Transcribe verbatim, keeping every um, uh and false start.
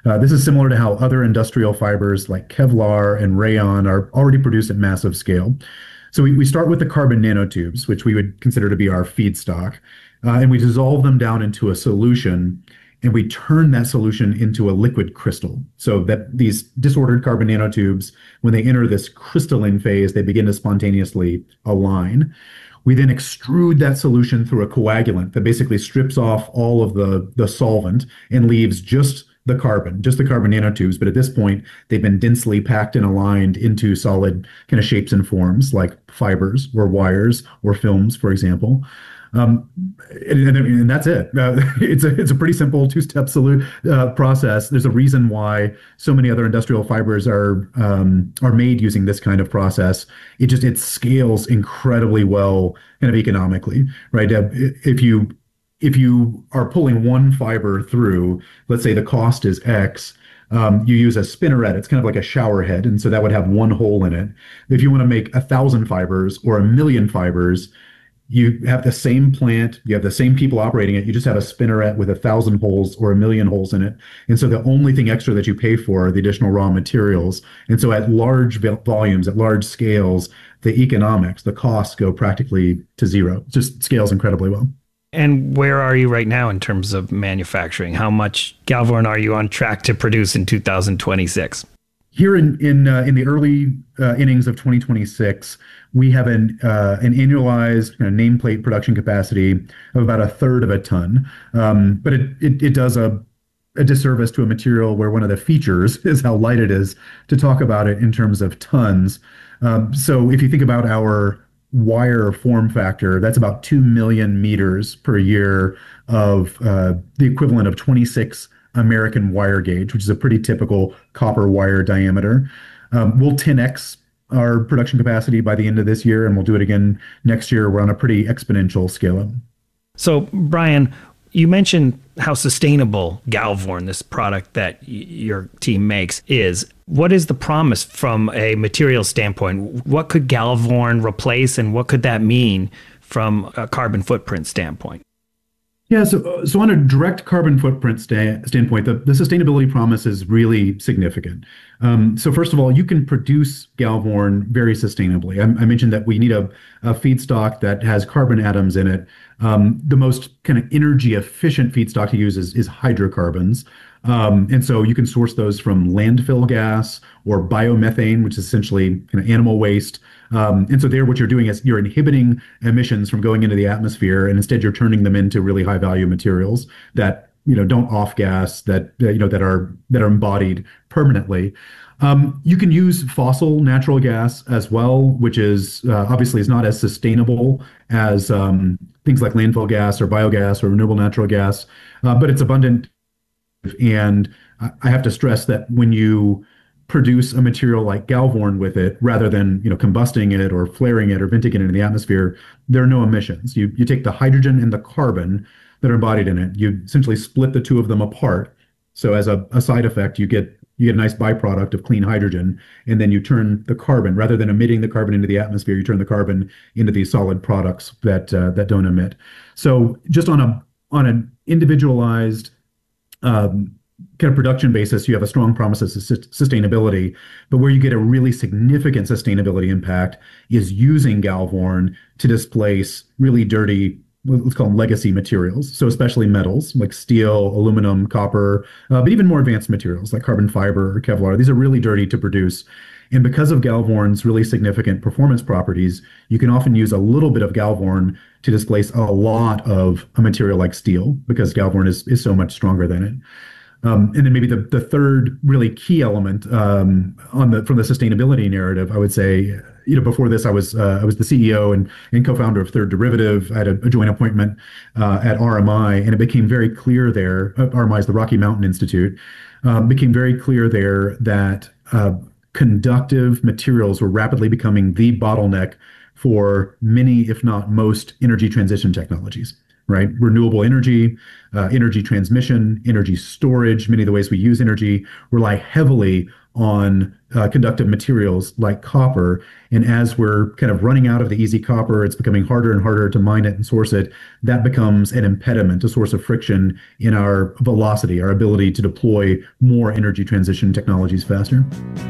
Uh, this is similar to how other industrial fibers like Kevlar and rayon are already produced at massive scale. So we, we start with the carbon nanotubes, which we would consider to be our feedstock, uh, and we dissolve them down into a solution, and we turn that solution into a liquid crystal. So that these disordered carbon nanotubes, when they enter this crystalline phase, they begin to spontaneously align. We then extrude that solution through a coagulant that basically strips off all of the, the solvent and leaves just the carbon, just the carbon nanotubes. But at this point, they've been densely packed and aligned into solid kind of shapes and forms like fibers or wires or films, for example. Um, and, and, and that's it. Uh, it's a it's a pretty simple two-step solu- uh, process. There's a reason why so many other industrial fibers are um, are made using this kind of process. It just it scales incredibly well, kind of economically, right? Uh, if you if you are pulling one fiber through, let's say the cost is X. Um, you use a spinneret. It's kind of like a shower head, and so that would have one hole in it. If you want to make a thousand fibers or a million fibers, you have the same plant, you have the same people operating it, you just have a spinneret with a thousand holes or a million holes in it. And so the only thing extra that you pay for are the additional raw materials. And so at large volumes, at large scales, the economics, the costs go practically to zero. It just scales incredibly well. And where are you right now in terms of manufacturing? How much Galvorn are you on track to produce in two thousand twenty-six? Here in in uh, in the early uh, innings of twenty twenty-six, we have an uh, an annualized kind of nameplate production capacity of about a third of a ton. Um, but it, it it does a a disservice to a material where one of the features is how light it is to talk about it in terms of tons. Um, so if you think about our wire form factor, that's about two million meters per year of uh, the equivalent of twenty-six American wire gauge, which is a pretty typical copper wire diameter. Um, we'll ten X our production capacity by the end of this year, and we'll do it again next year. We're on a pretty exponential scale up. So, Brian, you mentioned how sustainable Galvorn, this product that y- your team makes, is. What is the promise from a material standpoint? What could Galvorn replace, and what could that mean from a carbon footprint standpoint? Yeah, so so on a direct carbon footprint sta- standpoint, the, the sustainability promise is really significant. Um, so first of all, you can produce Galvorn very sustainably. I, I mentioned that we need a, a feedstock that has carbon atoms in it. Um, the most kind of energy efficient feedstock to use is, is hydrocarbons. Um, and so you can source those from landfill gas or biomethane, which is essentially kind of animal waste. Um, and so there, what you're doing is you're inhibiting emissions from going into the atmosphere, and instead you're turning them into really high value materials that, you know, don't off gas, that, uh, you know, that are that are embodied permanently. Um, you can use fossil natural gas as well, which is uh, obviously is not as sustainable as um, things like landfill gas or biogas or renewable natural gas, uh, but it's abundant. And I have to stress that when you produce a material like Galvorn with it, rather than, you know, combusting it or flaring it or venting it into the atmosphere, there are no emissions. You you take the hydrogen and the carbon that are embodied in it, you essentially split the two of them apart. So as a, a side effect, you get you get a nice byproduct of clean hydrogen, and then you turn the carbon, rather than emitting the carbon into the atmosphere, you turn the carbon into these solid products that uh, that don't emit. So just on a on an individualized um, kind of production basis, you have a strong promise of sus- sustainability. But where you get a really significant sustainability impact is using Galvorn to displace really dirty, let's call them legacy materials. So especially metals like steel, aluminum, copper, uh, but even more advanced materials like carbon fiber or Kevlar. These are really dirty to produce. And because of Galvorn's really significant performance properties, you can often use a little bit of Galvorn to displace a lot of a material like steel, because Galvorn is, is so much stronger than it. Um, and then maybe the, the third really key element um, on the from the sustainability narrative, I would say, you know, before this, I was uh, I was the C E O and, and co-founder of Third Derivative. I had a, a joint appointment uh, at R M I, and it became very clear there. Uh, R M I is the Rocky Mountain Institute. Um, became very clear there that uh, conductive materials were rapidly becoming the bottleneck for many, if not most, energy transition technologies. right? Renewable energy, uh, energy transmission, energy storage, many of the ways we use energy rely heavily on uh, conductive materials like copper. And as we're kind of running out of the easy copper, it's becoming harder and harder to mine it and source it. That becomes an impediment, a source of friction in our velocity, our ability to deploy more energy transition technologies faster.